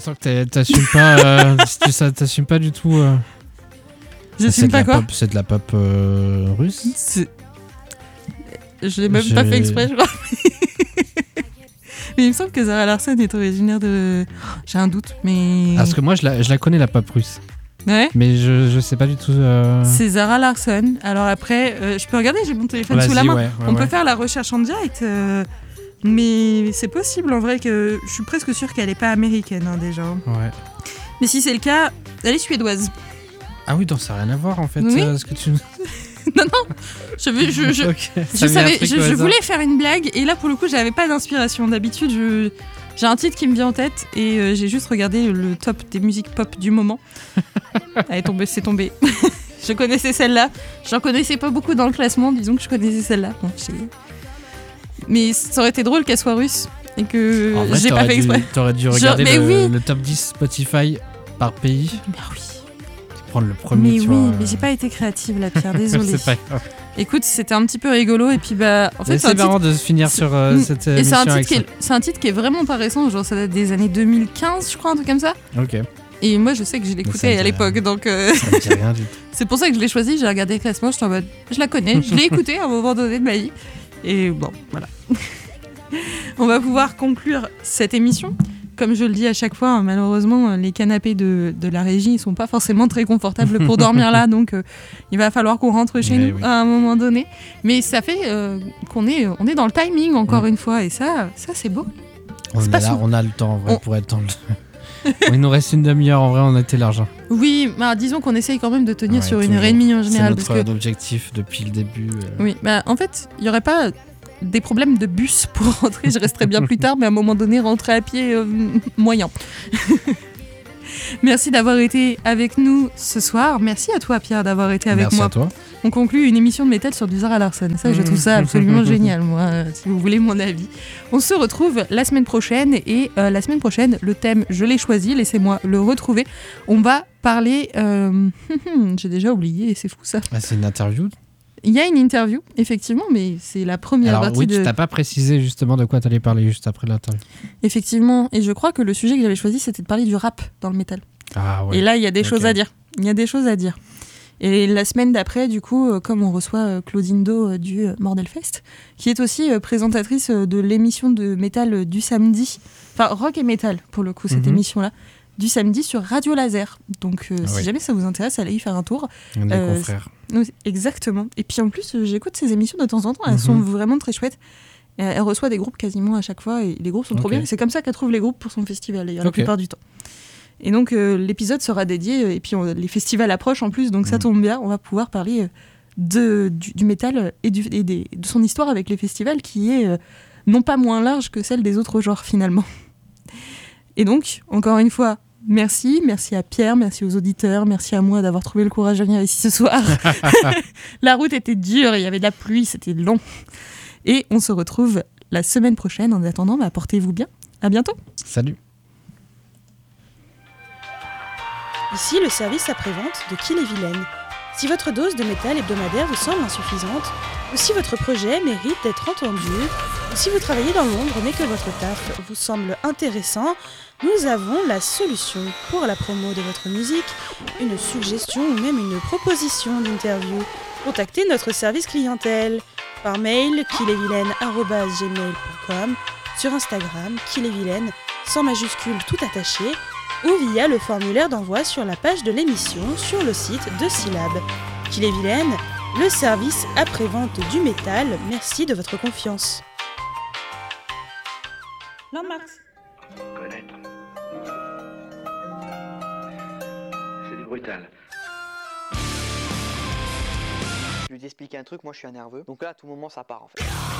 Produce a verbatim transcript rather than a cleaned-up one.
Sans que t'assumes pas, euh, tu ça, t'assumes pas du tout. Euh... J'assume pas quoi pop, C'est de la pop euh, russe. C'est... Je l'ai même J'ai... pas fait exprès, je crois. Mais il me semble que Zara Larsson est originaire de... J'ai un doute, mais... Parce que moi, je la, je la connais, la pop russe. Ouais. Mais je, je sais pas du tout... Euh... C'est Zara Larsson. Alors après, euh, je peux regarder, j'ai mon téléphone Vas-y, sous la main. Ouais, ouais, On ouais. peut faire la recherche en direct. Euh... Mais c'est possible, en vrai, que... Je suis presque sûre qu'elle est pas américaine, hein, déjà. Ouais. Mais si c'est le cas, elle est suédoise. Ah oui, donc ça n'a rien à voir, en fait, oui. euh, ce que tu... Non, non, je, veux, je, je, okay. je, savais, je, je voulais faire une blague et là pour le coup j'avais pas d'inspiration. D'habitude je, j'ai un titre qui me vient en tête et euh, j'ai juste regardé le top des musiques pop du moment. Elle est tombée, c'est tombé. Je connaissais celle-là, j'en connaissais pas beaucoup dans le classement, disons que je connaissais celle-là. Bon, mais ça aurait été drôle qu'elle soit russe et que en vrai, j'ai pas fait exprès. Dû, t'aurais dû regarder Genre, le, oui. le top dix Spotify par pays. Mais oui. Prendre le premier, mais tu oui, vois, mais j'ai pas été créative là, Pierre, désolée. C'est pas grave. Écoute, c'était un petit peu rigolo et puis bah en fait c'est, c'est marrant titre... de se finir sur euh, cette et émission c'est un, titre avec qui ça. Est, c'est un titre qui est vraiment pas récent, genre ça date des années deux mille quinze, je crois, un truc comme ça. Ok. Et moi je sais que je l'écoutais à l'époque, rien. donc euh... ça me dit rien du tout. C'est pour ça que je l'ai choisi, j'ai regardé le classement, je suis en mode, je la connais, je l'ai écouté à un moment donné de ma vie. Et bon, voilà. On va pouvoir conclure cette émission. Comme je le dis à chaque fois, hein, malheureusement, les canapés de, de la régie ne sont pas forcément très confortables pour dormir là, donc euh, il va falloir qu'on rentre chez Mais nous oui. à un moment donné. Mais ça fait euh, qu'on est, on est dans le timing, encore mmh. une fois, et ça, ça c'est beau. On, c'est est là, on a le temps, en vrai, on... pour être dans le... Il nous reste une demi-heure, en vrai, on a été large. Oui, bah, disons qu'on essaye quand même de tenir ouais, sur une heure et demie en général. C'est notre parce que... objectif depuis le début. Euh... Oui, bah, en fait, il n'y aurait pas... des problèmes de bus pour rentrer, je resterai bien plus tard, mais à un moment donné, rentrer à pied, euh, moyen. Merci d'avoir été avec nous ce soir. Merci à toi, Pierre, d'avoir été avec Merci moi. Merci à toi. On conclut une émission de métal sur du Zara Larsson. Ça, je trouve ça absolument génial, moi, euh, si vous voulez mon avis. On se retrouve la semaine prochaine, et euh, la semaine prochaine, le thème, je l'ai choisi, laissez-moi le retrouver. On va parler... Euh... J'ai déjà oublié, c'est fou ça. Ah, c'est une interview. Il y a une interview, effectivement, mais c'est la première Alors, partie oui, de... tu t'as pas précisé justement de quoi tu allais parler juste après l'interview. Effectivement, et je crois que le sujet que j'avais choisi, c'était de parler du rap dans le métal. Ah ouais. Et là, il y a des okay. choses à dire. Il y a des choses à dire. Et la semaine d'après, du coup, comme on reçoit Claudine Do du Mordelfest, qui est aussi présentatrice de l'émission de métal du samedi, enfin rock et métal pour le coup, cette mm-hmm. émission-là, du samedi sur Radio Laser. Donc euh, ah si oui. jamais ça vous intéresse, allez y faire un tour. On est euh, confrères. Exactement. Et puis en plus, j'écoute ces émissions de temps en temps, elles mm-hmm. sont vraiment très chouettes. Elle reçoit des groupes quasiment à chaque fois et les groupes sont okay. trop bien. C'est comme ça qu'elle trouve les groupes pour son festival, d'ailleurs, okay. la plupart du temps. Et donc euh, l'épisode sera dédié, et puis on, les festivals approchent en plus, donc mmh. ça tombe bien, on va pouvoir parler de, du, du métal et, du, et des, de son histoire avec les festivals, qui est euh, non pas moins large que celle des autres genres finalement. Et donc, encore une fois, merci, merci à Pierre, merci aux auditeurs, merci à moi d'avoir trouvé le courage de venir ici ce soir. La route était dure, il y avait de la pluie, c'était long. Et on se retrouve la semaine prochaine. En attendant, bah, portez-vous bien, à bientôt. Salut. Ici le service après-vente de Kiel-et-Vilaine. Si votre dose de métal hebdomadaire vous semble insuffisante, ou si votre projet mérite d'être entendu, ou si vous travaillez dans l'ombre mais que votre taf vous semble intéressant, nous avons la solution pour la promo de votre musique, une suggestion ou même une proposition d'interview. Contactez notre service clientèle par mail kiel-et-vilaine arobase gmail point com, sur Instagram kiel-et-vilaine sans majuscule tout attaché, ou via le formulaire d'envoi sur la page de l'émission sur le site de Syllab. Kiel-et-Vilaine, le service après-vente du métal, merci de votre confiance. Landmarks. Connaître. C'est du brutal. Je lui ai expliqué un truc, moi je suis un nerveux, donc là à tout moment ça part en fait.